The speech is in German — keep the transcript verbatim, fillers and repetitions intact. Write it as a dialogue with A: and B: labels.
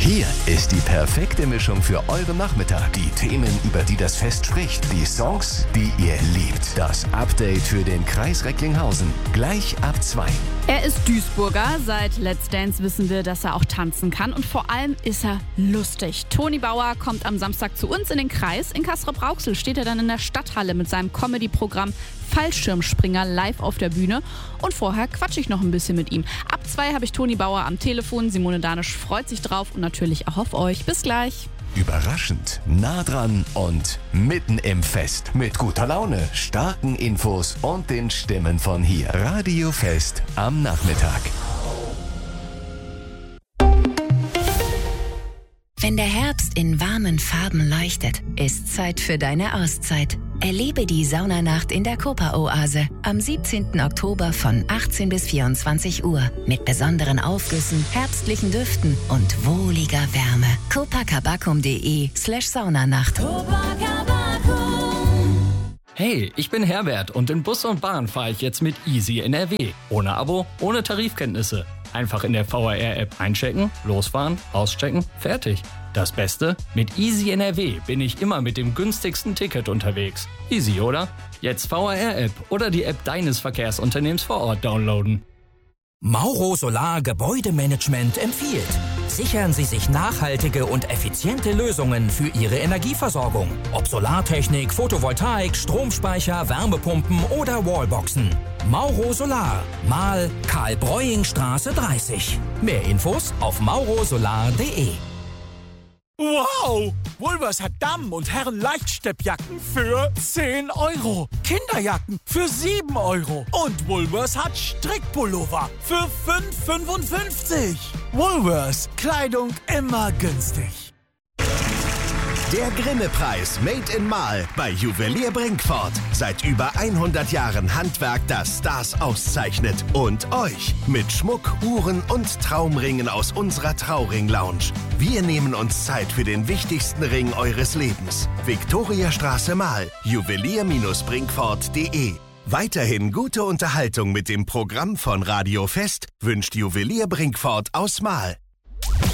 A: Hier ist die perfekte Mischung für euren Nachmittag. Die Themen, über die das Fest spricht. Die Songs, die ihr liebt. Das Update für den Kreis Recklinghausen. Gleich ab zwei.
B: Er ist Duisburger. Seit Let's Dance wissen wir, dass er auch tanzen kann. Und vor allem ist er lustig. Toni Bauer kommt am Samstag zu uns in den Kreis. In Castrop-Rauxel steht er dann in der Stadthalle mit seinem Comedy-Programm Fallschirmspringer live auf der Bühne. Und vorher quatsche ich noch ein bisschen mit ihm. Ab zwei habe ich Toni Bauer am Telefon. Simone Danisch freut sich drauf und natürlich auch auf euch. Bis gleich.
A: Überraschend, nah dran und mitten im Fest. Mit guter Laune, starken Infos und den Stimmen von hier. Radio Fest am Nachmittag.
C: Wenn der Herbst in warmen Farben leuchtet, ist Zeit für deine Auszeit. Erlebe die Saunanacht in der Copa-Oase am siebzehnten Oktober von achtzehn bis vierundzwanzig Uhr mit besonderen Aufgüssen, herbstlichen Düften und wohliger Wärme. copacabacum.de slash Saunanacht.
D: Hey, ich bin Herbert und in Bus und Bahn fahre ich jetzt mit Easy N R W. Ohne Abo, ohne Tarifkenntnisse. Einfach in der V R R-App einchecken, losfahren, auschecken, fertig. Das Beste? Mit Easy N R W bin ich immer mit dem günstigsten Ticket unterwegs. Easy, oder? Jetzt V R R-App oder die App deines Verkehrsunternehmens vor Ort downloaden.
E: Mauro Solar Gebäudemanagement empfiehlt: Sichern Sie sich nachhaltige und effiziente Lösungen für Ihre Energieversorgung. Ob Solartechnik, Photovoltaik, Stromspeicher, Wärmepumpen oder Wallboxen. Mauro Solar, Mahl, Karl-Breuing-Straße dreißig. Mehr Infos auf maurosolar punkt de.
F: Wow! Woolworths hat Damen- und Herren-Leichtsteppjacken für zehn Euro. Kinderjacken für sieben Euro. Und Woolworths hat Strickpullover für fünf fünfundfünfzig. Woolworths. Kleidung immer günstig.
A: Der Grimme-Preis Made in Mahl bei Juwelier Brinkfort. Seit über hundert Jahren Handwerk, das Stars auszeichnet. Und euch mit Schmuck, Uhren und Traumringen aus unserer Trauring-Lounge. Wir nehmen uns Zeit für den wichtigsten Ring eures Lebens. Viktoriastraße Mahl. Juwelier Brinkfort punkt de. Weiterhin gute Unterhaltung mit dem Programm von Radio Fest wünscht Juwelier Brinkfort aus Mahl.